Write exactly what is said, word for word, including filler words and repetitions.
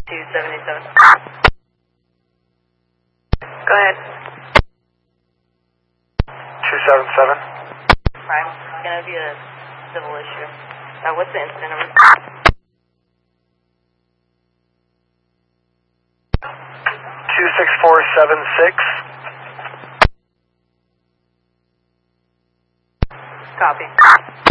two seventy-seven. Go ahead. two seven seven. Right. It's going to be a civil issue. Uh, what's the incident number? two six four seven six. Copy.